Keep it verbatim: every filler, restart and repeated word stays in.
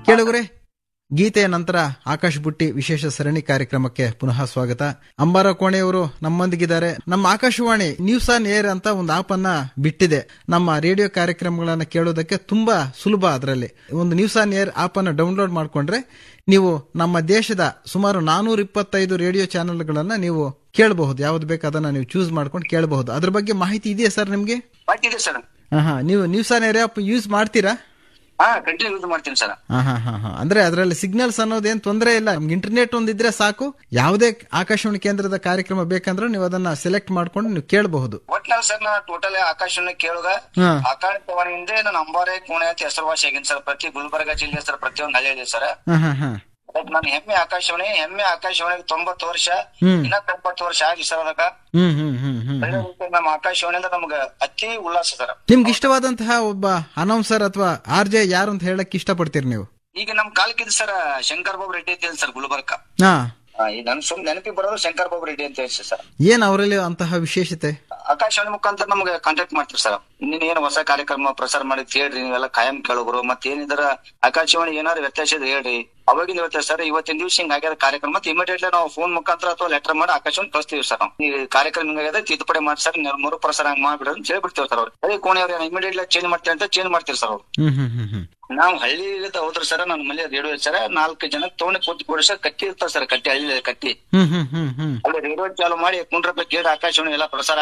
ಕೇಳುಗರೆ, ಗೀತೆಯ ನಂತರ ಆಕಾಶ್ ಬುಟ್ಟಿ ವಿಶೇಷ ಸರಣಿ ಕಾರ್ಯಕ್ರಮಕ್ಕೆ ಪುನಃ ಸ್ವಾಗತ. ಅಂಬಾರ ಕೋಣೆಯವರು ನಮ್ಮೊಂದಿಗಿದ್ದಾರೆ. ನಮ್ಮ ಆಕಾಶವಾಣಿ ನ್ಯೂಸ್ ಆನ್ ಏರ್ ಅಂತ ಒಂದು ಆಪ್ ಅನ್ನ ಬಿಟ್ಟಿದೆ. ನಮ್ಮ ರೇಡಿಯೋ ಕಾರ್ಯಕ್ರಮಗಳನ್ನ ಕೇಳೋದಕ್ಕೆ ತುಂಬಾ ಸುಲಭ. ಅದರಲ್ಲಿ ಒಂದು ನ್ಯೂಸ್ ಆನ್ ಏರ್ ಆಪ್ ಅನ್ನು ಡೌನ್ಲೋಡ್ ಮಾಡ್ಕೊಂಡ್ರೆ ನೀವು ನಮ್ಮ ದೇಶದ ಸುಮಾರು ನಾನೂರ ಇಪ್ಪತ್ತೈದು ರೇಡಿಯೋ ಚಾನೆಲ್ಗಳನ್ನ ನೀವು ಕೇಳಬಹುದು. ಯಾವ್ದು ಬೇಕು ಅದನ್ನ ನೀವು ಚೂಸ್ ಮಾಡ್ಕೊಂಡು ಕೇಳಬಹುದು. ಅದ್ರ ಬಗ್ಗೆ ಮಾಹಿತಿ ಇದೆಯಾ ಸರ್ ನಿಮ್ಗೆ? ಸರ್ ಹಾ, ನೀವು news on air app use ಮಾಡ್ತೀರಾ? ಹಾ, ಕಂಟಿನ್ಯೂ ಯೂಸ್ ಮಾಡ್ತೀನಿ ಸರ್. ಹಾ ಹಾ ಹಾ ಹಾ ಅಂದ್ರೆ ಅದರಲ್ಲಿ ಸಿಗ್ನಲ್ಸ್ ಅನ್ನೋದೇನ್ ತೊಂದರೆ ಇಲ್ಲ. ನಮ್ಗೆ ಇಂಟರ್ನೆಟ್ ಒಂದಿದ್ರೆ ಸಾಕು. ಯಾವುದೇ ಆಕಾಶವಾಣಿ ಕೇಂದ್ರದ ಕಾರ್ಯಕ್ರಮ ಬೇಕಂದ್ರೆ ನೀವು ಅದನ್ನ ಸೆಲೆಕ್ಟ್ ಮಾಡ್ಕೊಂಡು ನೀವು ಕೇಳಬಹುದು. ಒಟ್ನಲ್ಲಿ ಸರ್ ನಾನು ಟೋಟಲ್ ಆಕಾಶವಾಣಿ ಕೇಳುಗ ಆಕಾಶವಾಣಿಯಿಂದ ನಾನು ಅಂಬಾರೆ ಕೋಣೆ ಅಂತ ಹೆಸರುವಾಸಿ ಆಗಿನ್ ಸರ್. ಪ್ರತಿ ಗುಲ್ಬರ್ಗ ಜಿಲ್ಲೆ ಸರ್, ಪ್ರತಿಯೊಂದು ಹಳ್ಳಿ ಇದೆ ಸರ್. ನಾನು ಹೆಮ್ಮೆ ಆಕಾಶವಾಣಿ ಹೆಮ್ಮೆ ಆಕಾಶವಾಣಿಗೆ ತೊಂಬತ್ತು ವರ್ಷ ಇನ್ನ ತೊಂಬತ್ತು ವರ್ಷ ಆಗಿ ಸರ್. ಅದಕ್ಕ ನಮ್ಮ ಆಕಾಶವಾಣಿಯಿಂದ ನಮ್ಗ ಅತಿ ಉಲ್ಲಾಸ ಸರ್. ನಿಮ್ಗೆ ಇಷ್ಟವಾದಂತಹ ಒಬ್ಬ ಅನೌನ್ಸರ್ ಅಥವಾ ಆರ್ ಜೆ ಯಾರು ಅಂತ ಹೇಳಕ್ ಇಷ್ಟಪಡ್ತೀರಿ ನೀವು? ಈಗ ನಮ್ ಕಾಲಕ್ಕಿದ್ ಸರ್ ಶಂಕರ್ ಬಾಬು ರೆಡ್ಡಿ ಅಂತ ಹೇಳಿ ಸರ್, ಗುಲ್ಬರ್ಗ. ಹಾ, ನನ್ ಸುಮ್ ನೆನಪಿ ಬರೋದು ಶಂಕರ್ ಬಾಬು ರೆಡ್ಡಿ ಅಂತ ಹೇಳಿ ಸರ್. ಏನ್ ಅವರಲ್ಲಿ ಅಂತಹ ವಿಶೇಷತೆ? ಆಕಾಶವಾಣಿ ಮುಖಾಂತರ ನಮ್ಗೆ ಕಾಂಟ್ಯಾಕ್ಟ್ ಮಾಡ್ತೀವಿ ಸರ್. ಇನ್ನೇನ್ ಏನ್ ಹೊಸ ಕಾರ್ಯಕ್ರಮ ಪ್ರಸಾರ ಮಾಡಿ ಹೇಳ್ರಿ, ನೀವೆಲ್ಲ ಕಾಯಂ ಕೇಳೋರು. ಮತ್ತೆ ಏನಿದ್ರ ಆಕಾಶವಾಣಿ ಏನಾದ್ರು ವ್ಯತ್ಯಾಸ ಇದ್ರೆ ಹೇಳ್ರಿ. ಅವಾಗಿಂದ ವ್ಯತ್ಯಾಸ ಸರ್. ಇವತ್ತಿನ ದಿವಸ ಹಿಂಗ್ ಆಗ್ಯಾದ ಕಾರ್ಯಕ್ರಮ ಮತ್ತೆ ಇಮಿಡಿಯೇಟ್ಲಿ ನಾವು ಫೋನ್ ಮುಖಾಂತರ ಅಥವಾ ಲೆಟರ್ ಮಾಡಿ ಆಕಾಶವಾಣಿ ಕಳಿಸ್ತೀವಿ ಸರ್. ನಾವು ಈ ಕಾರ್ಯಕ್ರಮ ಹಿಂಗಾಗ್ಯದ ತಿದ್ದುಪಡಿ ಮಾಡಿ ಸರ್, ಮರು ಪ್ರಸಾರ ಹಂಗ್ ಮಾಡ್ಬಿಡೋದು ಅಂತ ಹೇಳ್ಬಿಡ್ತೀವಿ ಸರ್. ಅವ್ರು ಅದೇ ಕೋಣೆಯವ್ರು ಇಮಿಡಿಯೇಟ್ಲಿ ಚೇಂಜ್ ಮಾಡ್ತೀವಿ ಅಂತ ಚೇಂಜ್ ಮಾಡ್ತೀವಿ ಸರ್ ಅವ್ರು. ನಾವು ಹಳ್ಳಿ ಹೋದ್ರ ಸರ್, ನನ್ನ ಮನೆ ರೇಡಿಯೋ ಸರ್, ನಾಲ್ಕು ಜನ ತಗೊಂಡು ಕೂತ್ ಕೊಡಿ ಸರ್. ಕಟ್ಟಿ ಇರ್ತಾವ ಸರ್, ಕಟ್ಟಿ ಹಳ್ಳಿ ಕಟ್ಟಿ ಅಲ್ಲಿ ರೇಡಿಯೋ ಚಾಲು ಮಾಡಿ ಕುಂಡ್ರಪ್ಪ ಕೇಳಿ ಆಕಾಶವಾಣಿ ಎಲ್ಲಾ ಪ್ರಸಾರ